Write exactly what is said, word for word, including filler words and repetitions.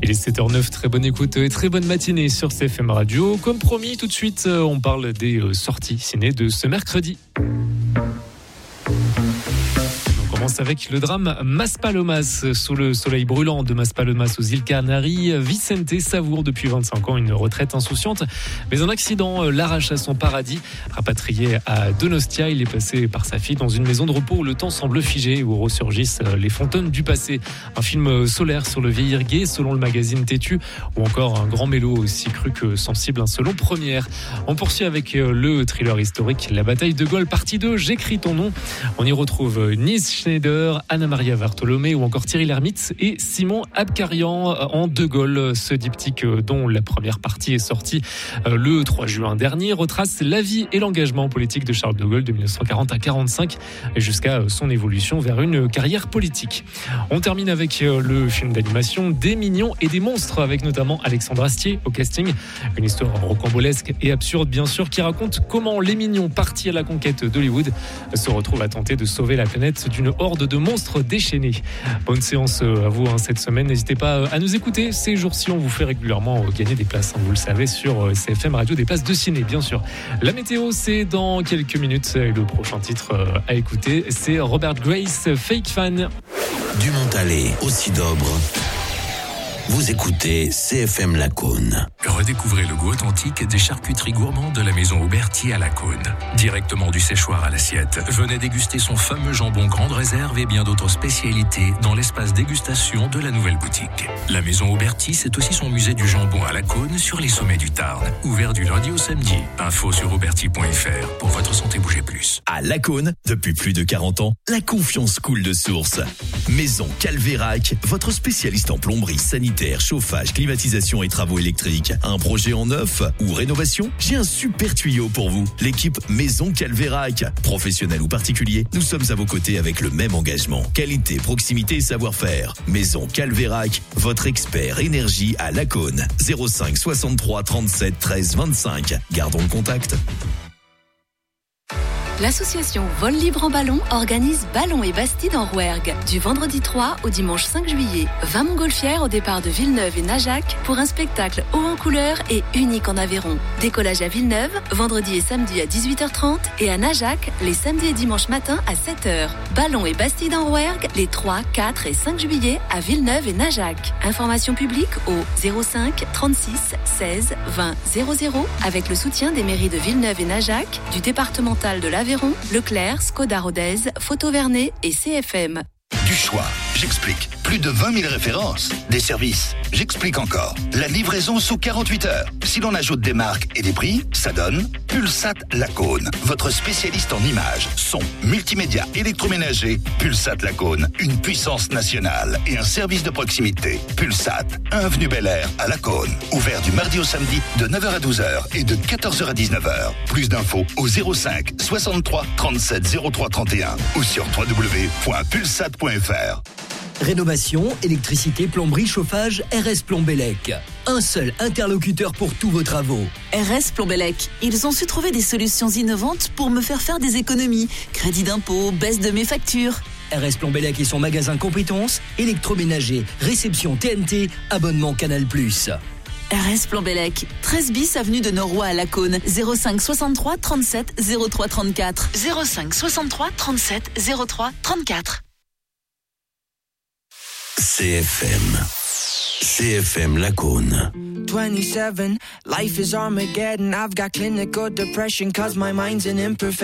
Il est sept heures zéro neuf, très bonne écoute et très bonne matinée sur C F M Radio. Comme promis, tout de suite, on parle des sorties ciné de ce mercredi. On commence avec le drame Maspalomas. Sous le soleil brûlant de Maspalomas aux îles Canaries, Vicente savoure depuis vingt-cinq ans une retraite insouciante. Mais un accident l'arrache à son paradis. Rapatrié à Donostia, il est passé par sa fille dans une maison de repos où le temps semble figé, où ressurgissent les fantômes du passé. Un film solaire sur le vieillir gay, selon le magazine Tétu, ou encore un grand mélo aussi cru que sensible, selon Première. On poursuit avec le thriller historique La bataille de Gaulle, partie deux, J'écris ton nom. On y retrouve Nice Schneider, Anna-Maria Bartholomé ou encore Thierry Lhermitte et Simon Abkarian en De Gaulle. Ce diptyque, dont la première partie est sortie le trois juin dernier, retrace la vie et l'engagement politique de Charles de Gaulle de dix-neuf cent quarante à quarante-cinq jusqu'à son évolution vers une carrière politique. On termine avec le film d'animation Des mignons et des monstres, avec notamment Alexandre Astier au casting. Une histoire rocambolesque et absurde bien sûr, qui raconte comment les mignons partis à la conquête d'Hollywood se retrouvent à tenter de sauver la planète d'une horde de monstres déchaînés. Bonne séance à vous hein, cette semaine. N'hésitez pas à nous écouter. Ces jours-ci, on vous fait régulièrement gagner des places, hein, vous le savez, sur C F M Radio, des places de ciné, bien sûr. La météo, c'est dans quelques minutes. Et le prochain titre à écouter, c'est Robert Grace, Fake Fan. Du Montalet au Cidobre. Vous écoutez C F M Lacaune. Redécouvrez le goût authentique des charcuteries gourmandes de la maison Auberti à Lacaune. Directement du séchoir à l'assiette, venez déguster son fameux jambon grande réserve et bien d'autres spécialités dans l'espace dégustation de la nouvelle boutique. La maison Auberti, c'est aussi son musée du jambon à Lacaune sur les sommets du Tarn. Ouvert du lundi au samedi. Info sur auberti point f r pour votre santé bougez plus. À Lacaune, depuis plus de quarante ans, la confiance coule de source. Maison Calvérac, votre spécialiste en plomberie, sanitaire, chauffage, climatisation et travaux électriques. Un projet en neuf ou rénovation? J'ai un super tuyau pour vous. L'équipe Maison Calvérac. Professionnel ou particulier, nous sommes à vos côtés avec le même engagement. Qualité, proximité et savoir-faire. Maison Calvérac, votre expert énergie à Lacaune. zéro cinq soixante-trois trente-sept treize vingt-cinq. Gardons le contact. L'association Vol Libre en Ballon organise Ballon et Bastide en Rouergue du vendredi trois au dimanche cinq juillet. vingt montgolfières au départ de Villeneuve et Najac pour un spectacle haut en couleur et unique en Aveyron. Décollage à Villeneuve, vendredi et samedi à dix-huit heures trente et à Najac, les samedis et dimanches matin à sept heures. Ballon et Bastide en Rouergue les trois, quatre et cinq juillet à Villeneuve et Najac. Information publique au zéro cinq trente-six seize vingt zéro zéro avec le soutien des mairies de Villeneuve et Najac, du départemental de l'Aveyron, Leclerc, Skoda Rodez, Photo Vernet et C F M. Du choix, j'explique. Plus de vingt mille références. Des services, j'explique encore. La livraison sous quarante-huit heures. Si l'on ajoute des marques et des prix, ça donne Pulsat Lacaune. Votre spécialiste en images, son, multimédia, électroménager. Pulsat Lacaune, une puissance nationale et un service de proximité. Pulsat, un avenue Bel Air à Lacaune. Ouvert du mardi au samedi de neuf heures à douze heures et de quatorze heures à dix-neuf heures. Plus d'infos au zéro cinq soixante-trois trente-sept zéro trois trente et un ou sur w w w point pulsat point f r. Rénovation, électricité, plomberie, chauffage, R S Plombellec. Un seul interlocuteur pour tous vos travaux. R S Plombellec. Ils ont su trouver des solutions innovantes pour me faire faire des économies. Crédit d'impôt, baisse de mes factures. R S Plombellec et son magasin compétences, électroménager, réception T N T, abonnement Canal plus. R S Plombellec, treize bis avenue de Noroy à Lacaune, zéro cinq soixante-trois trente-sept zéro trois trente-quatre. zéro cinq soixante-trois trente-sept zéro trois trente-quatre. C F M. C F M Lacaune. twenty-seven, life is Armageddon. I've got clinical depression cause my mind's an imperfect.